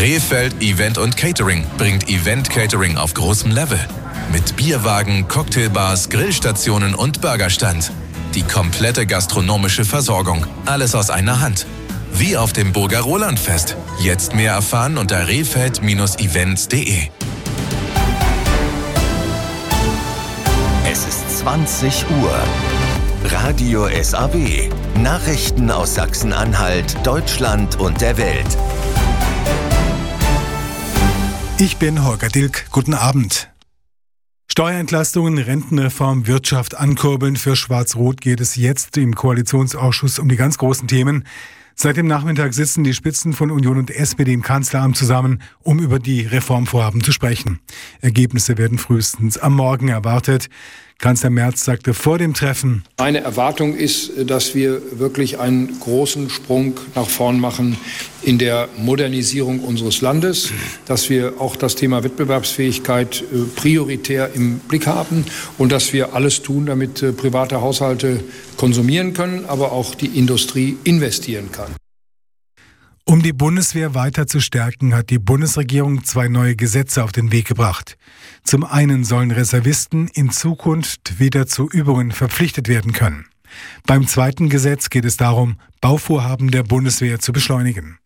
Rehfeld Event und Catering bringt Event-Catering auf großem Level. Mit Bierwagen, Cocktailbars, Grillstationen und Burgerstand. Die komplette gastronomische Versorgung. Alles aus einer Hand. Wie auf dem Burger Rolandfest. Jetzt mehr erfahren unter rehfeld-events.de. Es ist 20 Uhr. Radio SAW. Nachrichten aus Sachsen-Anhalt, Deutschland und der Welt. Ich bin Holger Dilk. Guten Abend. Steuerentlastungen, Rentenreform, Wirtschaft ankurbeln. Für Schwarz-Rot geht es jetzt im Koalitionsausschuss um die ganz großen Themen. Seit dem Nachmittag sitzen die Spitzen von Union und SPD im Kanzleramt zusammen, um über die Reformvorhaben zu sprechen. Ergebnisse werden frühestens am Morgen erwartet. Kanzler Merz sagte vor dem Treffen: Meine Erwartung ist, dass wir wirklich einen großen Sprung nach vorn machen in der Modernisierung unseres Landes, dass wir auch das Thema Wettbewerbsfähigkeit prioritär im Blick haben und dass wir alles tun, damit private Haushalte konsumieren können, aber auch die Industrie investieren kann. Um die Bundeswehr weiter zu stärken, hat die Bundesregierung 2 neue Gesetze auf den Weg gebracht. Zum einen sollen Reservisten in Zukunft wieder zu Übungen verpflichtet werden können. Beim zweiten Gesetz geht es darum, Bauvorhaben der Bundeswehr zu beschleunigen.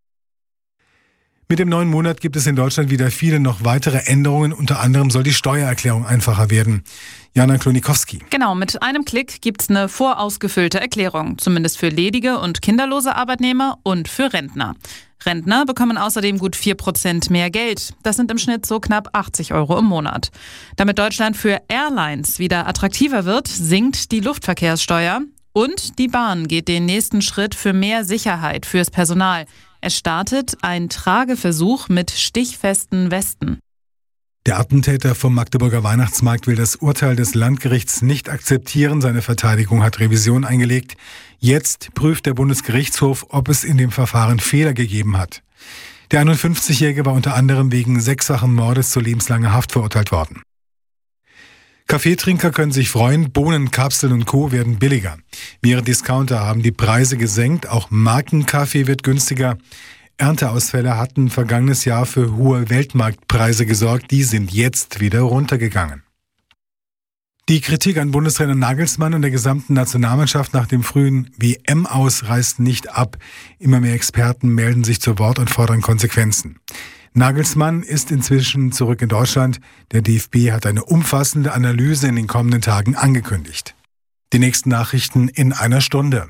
Mit dem neuen Monat gibt es in Deutschland wieder viele noch weitere Änderungen. Unter anderem soll die Steuererklärung einfacher werden. Jana Klonikowski. Genau, mit einem Klick gibt's eine vorausgefüllte Erklärung. Zumindest für ledige und kinderlose Arbeitnehmer und für Rentner. Rentner bekommen außerdem gut 4% mehr Geld. Das sind im Schnitt so knapp 80 € im Monat. Damit Deutschland für Airlines wieder attraktiver wird, sinkt die Luftverkehrssteuer. Und die Bahn geht den nächsten Schritt für mehr Sicherheit fürs Personal. Es startet ein Trageversuch mit stichfesten Westen. Der Attentäter vom Magdeburger Weihnachtsmarkt will das Urteil des Landgerichts nicht akzeptieren. Seine Verteidigung hat Revision eingelegt. Jetzt prüft der Bundesgerichtshof, ob es in dem Verfahren Fehler gegeben hat. Der 51-Jährige war unter anderem wegen 6-fachen Mordes zu lebenslanger Haft verurteilt worden. Kaffeetrinker können sich freuen, Bohnen, Kapseln und Co. werden billiger. Mehrere Discounter haben die Preise gesenkt, auch Markenkaffee wird günstiger. Ernteausfälle hatten vergangenes Jahr für hohe Weltmarktpreise gesorgt, die sind jetzt wieder runtergegangen. Die Kritik an Bundestrainer Nagelsmann und der gesamten Nationalmannschaft nach dem frühen WM-Aus reißt nicht ab. Immer mehr Experten melden sich zu Wort und fordern Konsequenzen. Nagelsmann ist inzwischen zurück in Deutschland. Der DFB hat eine umfassende Analyse in den kommenden Tagen angekündigt. Die nächsten Nachrichten in einer Stunde.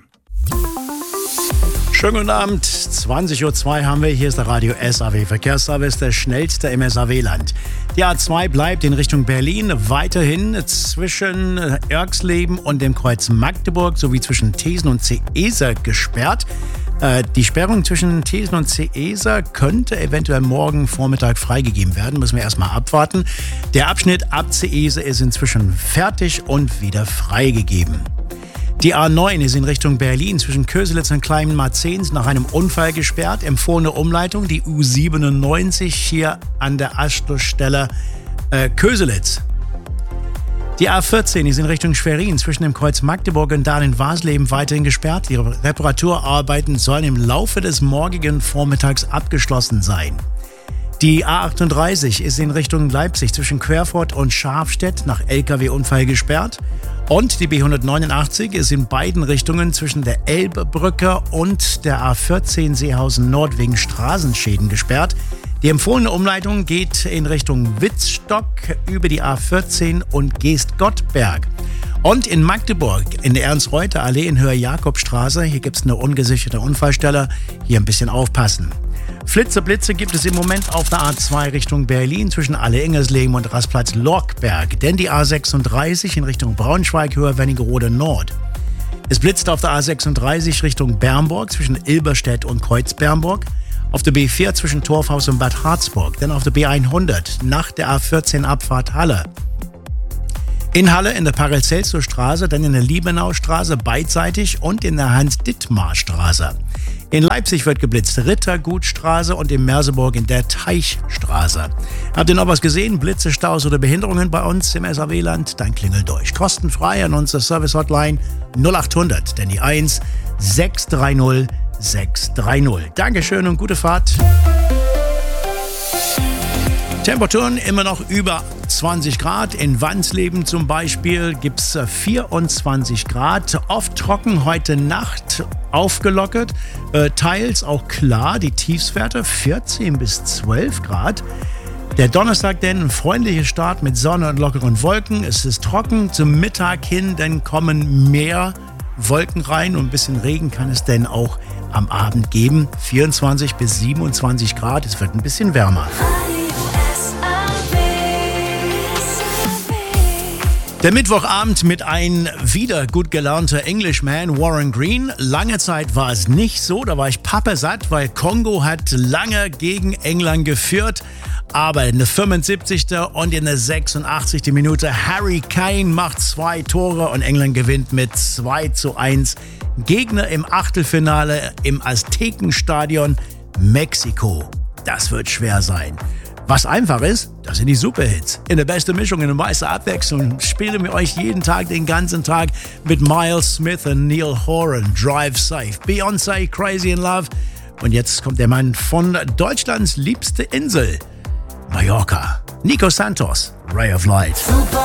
Schönen guten Abend, 20.02 Uhr haben wir. Hier ist der Radio SAW Verkehrsservice, der schnellste im SAW-Land. Die A2 bleibt in Richtung Berlin weiterhin zwischen Erxleben und dem Kreuz Magdeburg sowie zwischen Thesen und Ceesa gesperrt. Die Sperrung zwischen Thesen und Ceesa könnte eventuell morgen Vormittag freigegeben werden. Müssen wir erstmal abwarten. Der Abschnitt ab Ceesa ist inzwischen fertig und wieder freigegeben. Die A9 ist in Richtung Berlin zwischen Köselitz und Klein-Marzahn nach einem Unfall gesperrt. Empfohlene Umleitung, die U97 hier an der Anschlussstelle Köselitz. Die A14 ist in Richtung Schwerin zwischen dem Kreuz Magdeburg und Dahlem-Wasleben weiterhin gesperrt. Die Reparaturarbeiten sollen im Laufe des morgigen Vormittags abgeschlossen sein. Die A38 ist in Richtung Leipzig zwischen Querfurt und Scharfstedt nach Lkw-Unfall gesperrt. Und die B189 ist in beiden Richtungen zwischen der Elbbrücke und der A14 Seehausen Nord wegen Straßenschäden gesperrt. Die empfohlene Umleitung geht in Richtung Witzstock über die A14 und Geest-Gottberg. Und in Magdeburg, in der Ernst-Reuter-Allee in Höher-Jakobstraße, hier gibt es eine ungesicherte Unfallstelle, hier ein bisschen aufpassen. Flitze-Blitze gibt es im Moment auf der A2 Richtung Berlin zwischen Alle-Ingersleben und Rastplatz-Lorkberg. Denn die A36 in Richtung Braunschweig, Höher-Wernigerode Nord. Es blitzt auf der A36 Richtung Bernburg zwischen Ilberstedt und Kreuz-Bernburg. Auf der B4 zwischen Torfhaus und Bad Harzburg. Dann auf der B100 nach der A14 Abfahrt Halle. In Halle in der Paracelsus-Straße, dann in der Liebenaustraße beidseitig und in der Hans-Dittmar-Straße. In Leipzig wird geblitzt, Rittergutstraße und in Merseburg in der Teichstraße. Habt ihr noch was gesehen? Blitze, Staus oder Behinderungen bei uns im SAW-Land? Dann klingelt durch. Kostenfrei an unsere Service-Hotline 0800, denn die 1 630 630. Dankeschön und gute Fahrt. Temperaturen immer noch über 20 Grad. In Wansleben zum Beispiel gibt es 24 Grad. Oft trocken, heute Nacht aufgelockert. Teils auch klar, die Tiefstwerte 14 bis 12 Grad. Der Donnerstag denn ein freundlicher Start mit Sonne und lockeren Wolken. Es ist trocken. Zum Mittag hin dann kommen mehr Wolken rein und ein bisschen Regen kann es denn auch am Abend geben. 24 bis 27 Grad. Es wird ein bisschen wärmer. Der Mittwochabend mit einem wieder gut gelaunter Englishman, Warren Green. Lange Zeit war es nicht so, da war ich pappersatt, weil Kongo hat lange gegen England geführt. Aber in der 75. und in der 86. Minute Harry Kane macht 2 Tore und England gewinnt mit 2:1. Gegner im Achtelfinale im Aztekenstadion Mexiko. Das wird schwer sein. Was einfach ist, das sind die Superhits. In der besten Mischung, in der meisten Abwechslung spielen wir euch jeden Tag, den ganzen Tag mit Miles Smith und Neil Horan, Drive Safe, Beyoncé, Crazy in Love. Und jetzt kommt der Mann von Deutschlands liebste Insel, Mallorca. Nico Santos, Ray of Light.